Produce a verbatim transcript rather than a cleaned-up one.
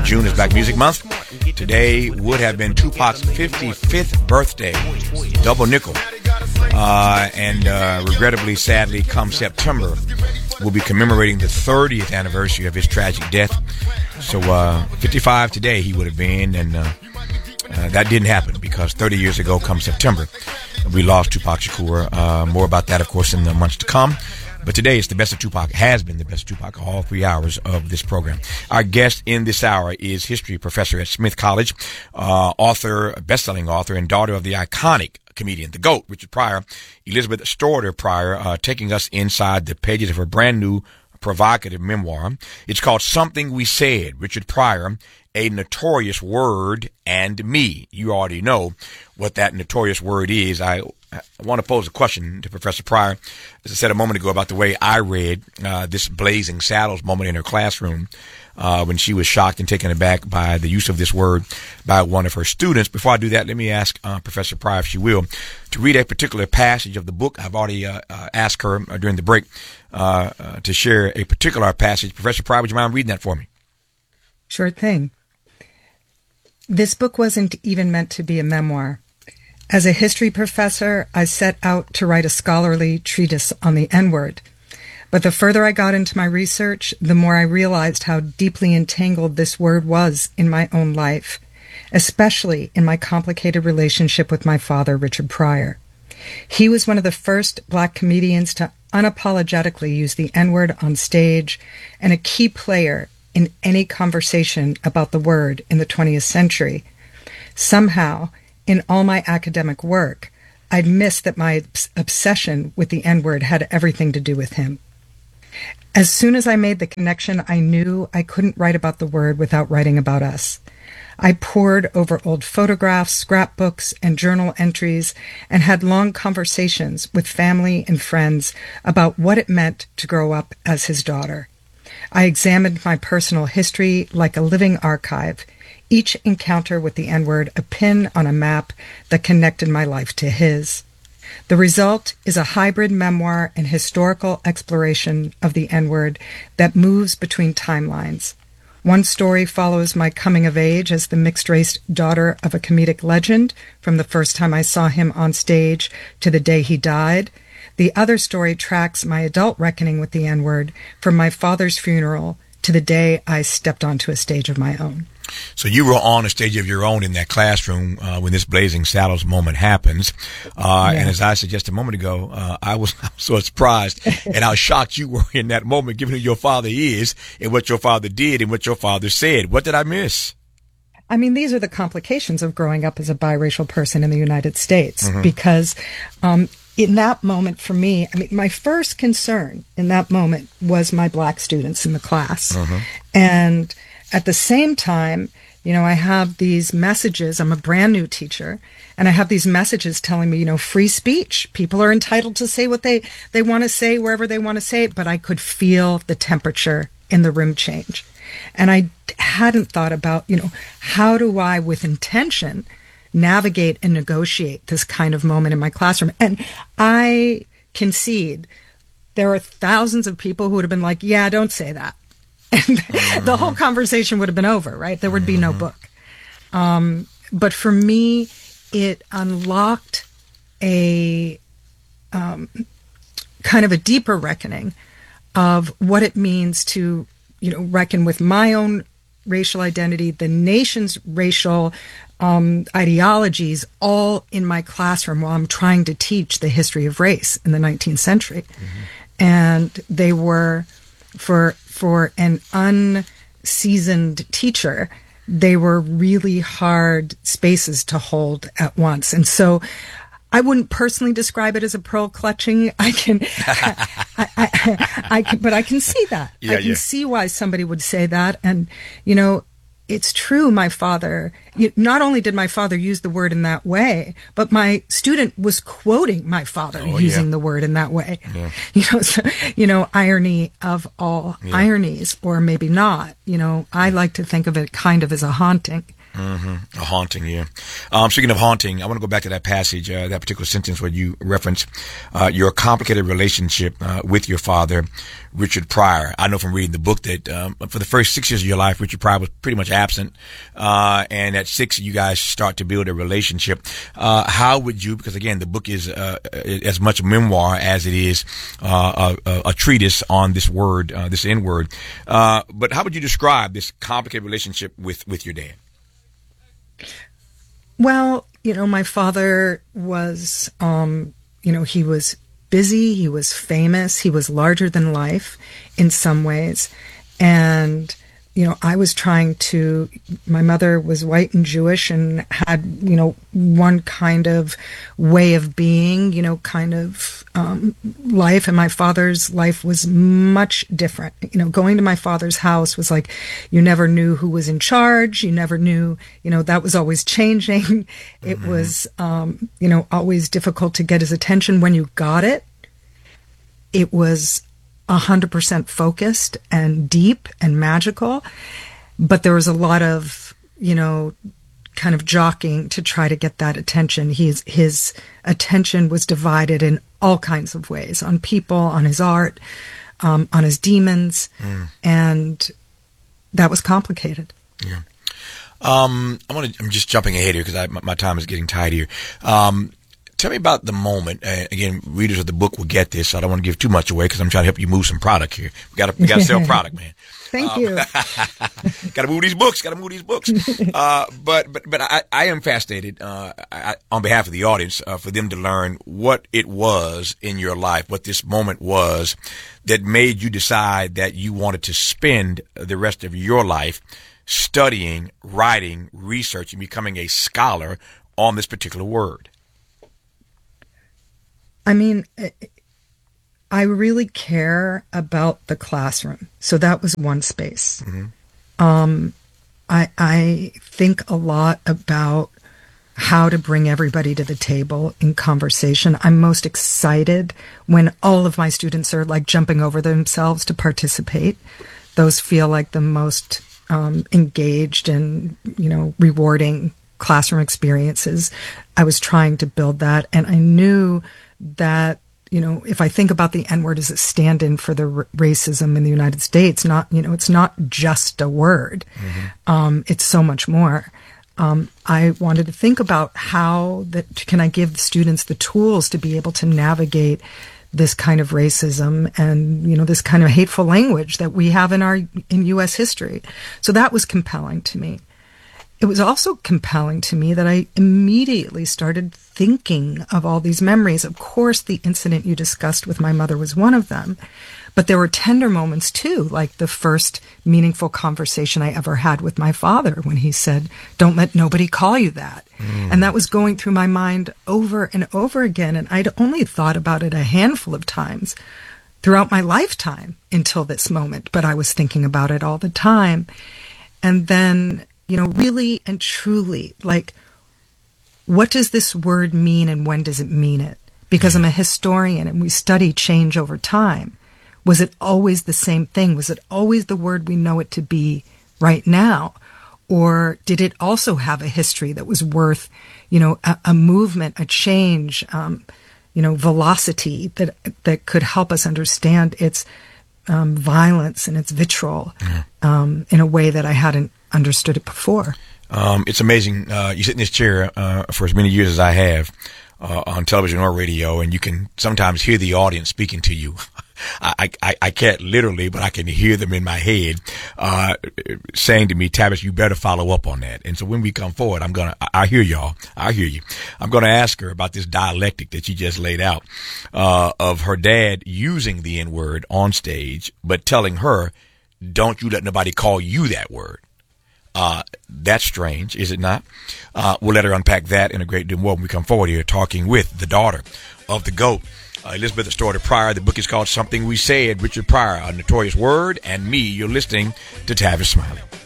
June is Black Music Month. Today would have been Tupac's fifty-fifth birthday, double nickel. Uh, and uh, regrettably, sadly, come September, we'll be commemorating the thirtieth anniversary of his tragic death. So uh, fifty-five today he would have been, and uh, uh, that didn't happen because thirty years ago, come September, we lost Tupac Shakur. Uh, more about that, of course, in the months to come. But today it's the best of Tupac, has been the best of Tupac all three hours of this program. Our guest in this hour is history professor at Smith College, uh, author, best-selling author, and daughter of the iconic comedian, the GOAT, Richard Pryor, Elizabeth Storter Pryor, uh, taking us inside the pages of her brand new provocative memoir. It's called Something We Said, Richard Pryor, A Notorious Word and Me. You already know what that notorious word is. I, I want to pose a question to Professor Pryor, as I said a moment ago, about the way I read uh, this Blazing Saddles moment in her classroom uh, when she was shocked and taken aback by the use of this word by one of her students. Before I do that, let me ask uh, Professor Pryor, if she will, to read a particular passage of the book. I've already uh, uh, asked her uh, during the break uh, uh, to share a particular passage. Professor Pryor, would you mind reading that for me? Sure thing. This book wasn't even meant to be a memoir. As a history professor, I set out to write a scholarly treatise on the N-word. But the further I got into my research, the more I realized how deeply entangled this word was in my own life, especially in my complicated relationship with my father, Richard Pryor. He was one of the first Black comedians to unapologetically use the N-word on stage, and a key player in any conversation about the word in the twentieth century. Somehow, in all my academic work, I'd missed that my obsession with the N-word had everything to do with him. As soon as I made the connection, I knew I couldn't write about the word without writing about us. I pored over old photographs, scrapbooks, and journal entries, and had long conversations with family and friends about what it meant to grow up as his daughter. I examined my personal history like a living archive, each encounter with the N-word a pin on a map that connected my life to his. The result is a hybrid memoir and historical exploration of the N-word that moves between timelines. One story follows my coming of age as the mixed-race daughter of a comedic legend from the first time I saw him on stage to the day he died. The other story tracks my adult reckoning with the N-word from my father's funeral to the day I stepped onto a stage of my own. So you were on a stage of your own in that classroom uh, when this Blazing Saddles moment happens. Uh, yeah. And as I said just a moment ago, uh, I was so surprised and how shocked you were in that moment, given who your father is and what your father did and what your father said. What did I miss? I mean, these are the complications of growing up as a biracial person in the United States, mm-hmm. because um, in that moment for me, I mean, my first concern in that moment was my Black students in the class. Mm-hmm. And at the same time, you know, I have these messages. I'm a brand new teacher, and I have these messages telling me, you know, free speech. People are entitled to say what they, they want to say wherever they want to say it, but I could feel the temperature in the room change. And I hadn't thought about, you know, how do I, with intention, navigate and negotiate this kind of moment in my classroom? And I concede there are thousands of people who would have been like, yeah, don't say that. And mm-hmm. the whole conversation would have been over, right? There would be no book. Um, but for me, it unlocked a um, kind of a deeper reckoning of what it means to, you know, reckon with my own racial identity, the nation's racial um, ideologies, all in my classroom while I'm trying to teach the history of race in the nineteenth century. Mm-hmm. And they were, for for an unseasoned teacher, they were really hard spaces to hold at once. And so I wouldn't personally describe it as a pearl clutching. I can, I, I, I, I can, but I can see that. Yeah, I can yeah. see why somebody would say that. And, you know, it's true. My father, not only did my father use the word in that way, but my student was quoting my father oh, using yeah. the word in that way. Yeah. You know, so, you know, irony of all yeah. ironies, or maybe not. You know, I like to think of it kind of as a haunting. Mm-hmm. A haunting, yeah. Um, speaking of haunting, I want to go back to that passage, uh, that particular sentence where you reference uh, your complicated relationship uh, with your father, Richard Pryor. I know from reading the book that um, for the first six years of your life, Richard Pryor was pretty much absent. Uh, and at six, you guys start to build a relationship. Uh, how would you, because again, the book is uh, as much memoir as it is uh, a, a treatise on this word, uh, this N word. Uh, but how would you describe this complicated relationship with, with your dad? Well, you know, my father was, um, you know, he was busy, he was famous, he was larger than life in some ways. And, you know, I was trying to, my mother was white and Jewish and had, you know, one kind of way of being, you know, kind of um, life. And my father's life was much different. You know, going to my father's house was like, you never knew who was in charge. You never knew, you know, that was always changing. It mm-hmm. was, um, you know, always difficult to get his attention. When you got it, it was one hundred percent focused and deep and magical, but there was a lot of, you know, kind of jockeying to try to get that attention. His, his attention was divided in all kinds of ways, on people, on his art, um, on his demons, mm. and that was complicated. Yeah. Um, I want to, I'm just jumping ahead here because my, my time is getting tight here. Um, Tell me about the moment. Uh, again, readers of the book will get this. So I don't want to give too much away because I'm trying to help you move some product here. We got to, we got to sell product, man. Thank um, you. Got to move these books. Got to move these books. Uh, but but but I, I am fascinated uh, I, on behalf of the audience uh, for them to learn what it was in your life, what this moment was that made you decide that you wanted to spend the rest of your life studying, writing, researching, becoming a scholar on this particular word. I mean, I really care about the classroom. So that was one space. Mm-hmm. Um, I, I think a lot about how to bring everybody to the table in conversation. I'm most excited when all of my students are like jumping over themselves to participate. Those feel like the most um, engaged and, you know, rewarding classroom experiences. I was trying to build that, and I knew that, you know, if I think about the N-word as a stand-in for the r- racism in the United States, not, you know, it's not just a word. Mm-hmm. Um, it's so much more. Um, I wanted to think about how that can I give the students the tools to be able to navigate this kind of racism and, you know, this kind of hateful language that we have in our, in U S history. So that was compelling to me. It was also compelling to me that I immediately started thinking of all these memories. Of course, the incident you discussed with my mother was one of them, but there were tender moments too, like the first meaningful conversation I ever had with my father when he said, "Don't let nobody call you that." Mm. And that was going through my mind over and over again. And I'd only thought about it a handful of times throughout my lifetime until this moment, but I was thinking about it all the time. And then, you know, really and truly, like, what does this word mean and when does it mean it? Because I'm a historian and we study change over time. Was it always the same thing? Was it always the word we know it to be right now? Or did it also have a history that was worth, you know, a, a movement, a change, um, you know, velocity that that could help us understand its um, violence and its vitriol um, in a way that I hadn't understood it before. Um, it's amazing. Uh, you sit in this chair uh, for as many years as I have uh, on television or radio, and you can sometimes hear the audience speaking to you. I, I, I can't literally, but I can hear them in my head uh, saying to me, "Tavis, you better follow up on that." And so when we come forward, I'm gonna, I, I hear y'all, I hear you. I'm gonna ask her about this dialectic that you just laid out uh, of her dad using the N-word on stage, but telling her, "Don't you let nobody call you that word." Uh, that's strange, is it not? Uh, we'll let her unpack that in a great deal more when we come forward here talking with the daughter of the GOAT, uh, Elizabeth Estourda Pryor. The book is called Something We Said, Richard Pryor, A Notorious Word, and me. You're listening to Tavis Smiley.